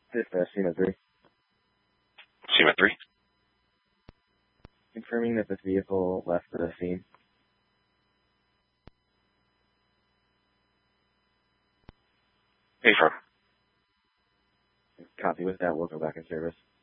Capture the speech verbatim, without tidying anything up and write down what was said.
Dispatch, SEMA three. SEMA three. Confirming that this vehicle left the scene. Hey, firm. Copy with that. We'll go back in service.